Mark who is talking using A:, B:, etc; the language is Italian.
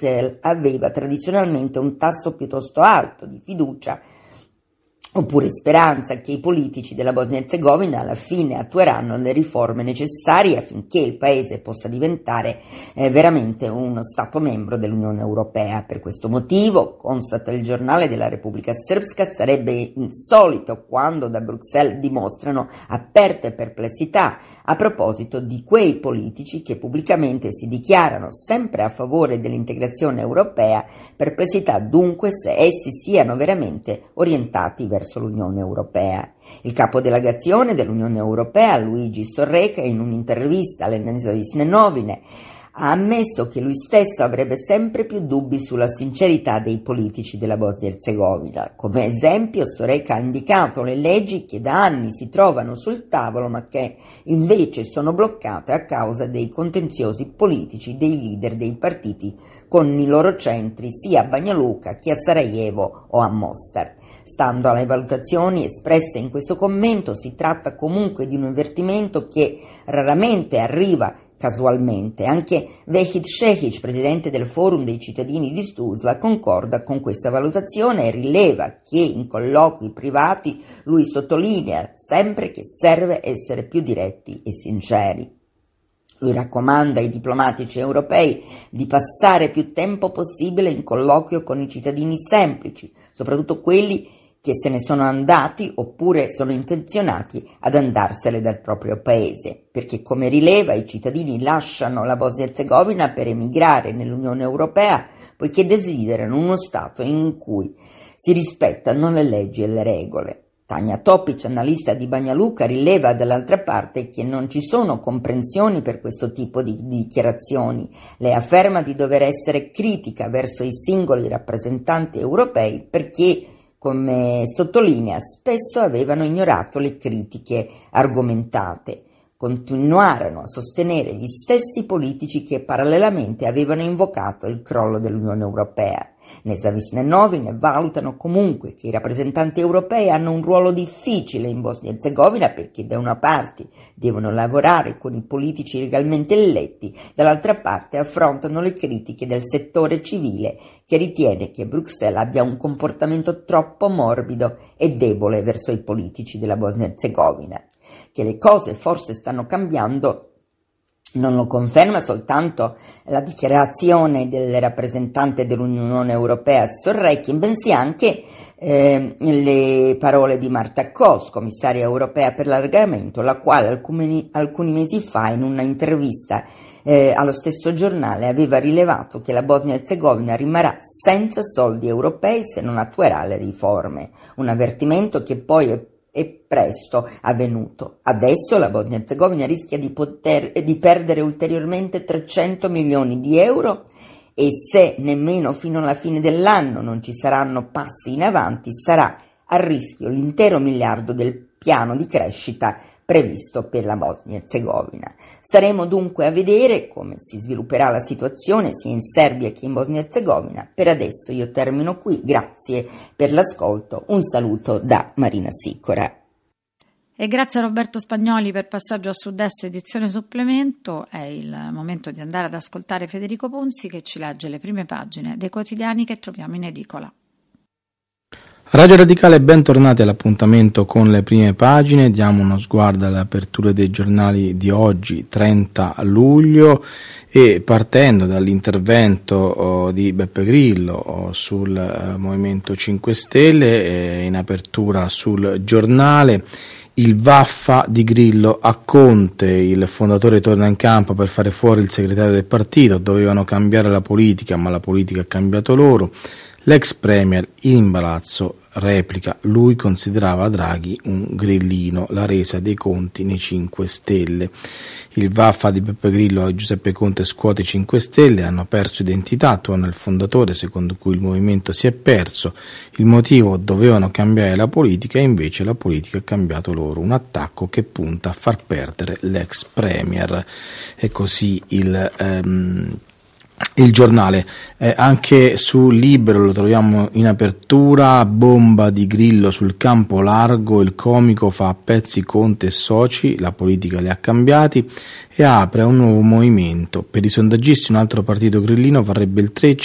A: Bruxelles aveva tradizionalmente un tasso piuttosto alto di fiducia oppure speranza che i politici della Bosnia-Herzegovina alla fine attueranno le riforme necessarie affinché il paese possa diventare veramente uno Stato membro dell'Unione Europea. Per questo motivo, constata il giornale della Repubblica Srpska, sarebbe insolito quando da Bruxelles dimostrano aperte perplessità a proposito di quei politici che pubblicamente si dichiarano sempre a favore dell'integrazione europea, perplessità dunque se essi siano veramente orientati verso l'Unione Europea. Il capodelegazione dell'Unione Europea, Luigi Sorreca, in un'intervista all'Nezavisne Novine, ha ammesso che lui stesso avrebbe sempre più dubbi sulla sincerità dei politici della Bosnia-Herzegovina. Come esempio, Sorreca ha indicato le leggi che da anni si trovano sul tavolo ma che invece sono bloccate a causa dei contenziosi politici dei leader dei partiti con i loro centri sia a Banja Luka che a Sarajevo o a Mostar. Stando alle valutazioni espresse in questo commento, si tratta comunque di un avvertimento che raramente arriva casualmente. Anche Vehid Šehić, presidente del Forum dei cittadini di Tuzla, concorda con questa valutazione e rileva che in colloqui privati lui sottolinea sempre che serve essere più diretti e sinceri. Lui raccomanda ai diplomatici europei di passare più tempo possibile in colloquio con i cittadini semplici, soprattutto quelli che se ne sono andati oppure sono intenzionati ad andarsene dal proprio paese, perché come rileva i cittadini lasciano la Bosnia-Herzegovina per emigrare nell'Unione Europea poiché desiderano uno Stato in cui si rispettano le leggi e le regole. Tanja Topic, analista di Banja Luka, rileva dall'altra parte che non ci sono comprensioni per questo tipo di dichiarazioni. Lei afferma di dover essere critica verso i singoli rappresentanti europei perché, come sottolinea, spesso avevano ignorato le critiche argomentate. Continuarono a sostenere gli stessi politici che parallelamente avevano invocato il crollo dell'Unione Europea. Nezavisne Novine valutano comunque che i rappresentanti europei hanno un ruolo difficile in Bosnia-Herzegovina perché da una parte devono lavorare con i politici legalmente eletti, dall'altra parte affrontano le critiche del settore civile che ritiene che Bruxelles abbia un comportamento troppo morbido e debole verso i politici della Bosnia-Herzegovina. Che le cose forse stanno cambiando non lo conferma soltanto la dichiarazione del rappresentante dell'Unione Europea Sorrekin, bensì anche le parole di Marta Kos, commissaria europea per l'allargamento, la quale alcuni mesi fa in una intervista allo stesso giornale aveva rilevato che la Bosnia-Herzegovina rimarrà senza soldi europei se non attuerà le riforme, un avvertimento che poi è presto avvenuto. Adesso la Bosnia-Herzegovina rischia di perdere ulteriormente 300 milioni di euro e se nemmeno fino alla fine dell'anno non ci saranno passi in avanti sarà a rischio l'intero miliardo del piano di crescita previsto per la Bosnia-Herzegovina. Staremo dunque a vedere come si svilupperà la situazione sia in Serbia che in Bosnia-Herzegovina. Per adesso io termino qui, grazie per l'ascolto, un saluto da Marina Sicora.
B: E grazie a Roberto Spagnoli per Passaggio a Sud-Est edizione supplemento. È il momento di andare ad ascoltare Federico Ponzi che ci legge le prime pagine dei quotidiani che troviamo in edicola.
C: Radio Radicale, bentornati all'appuntamento con le prime pagine. Diamo uno sguardo alle aperture dei giornali di oggi, 30 luglio, e partendo dall'intervento di Beppe Grillo sul Movimento 5 Stelle, in apertura sul giornale, il vaffa di Grillo a Conte, il fondatore torna in campo per fare fuori il segretario del partito, dovevano cambiare la politica ma la politica ha cambiato loro. L'ex premier in imbarazzo replica, lui considerava Draghi un grillino, la resa dei conti nei 5 Stelle. Il vaffa di Beppe Grillo e Giuseppe Conte scuote i 5 Stelle, hanno perso identità, attuano il fondatore secondo cui il movimento si è perso, il motivo dovevano cambiare la politica e invece la politica ha cambiato loro, un attacco che punta a far perdere l'ex premier. E così il giornale, anche su Libero lo troviamo in apertura, bomba di Grillo sul campo largo, il comico fa a pezzi Conte e soci, la politica li ha cambiati e apre un nuovo movimento, per i sondaggisti un altro partito grillino varrebbe il 3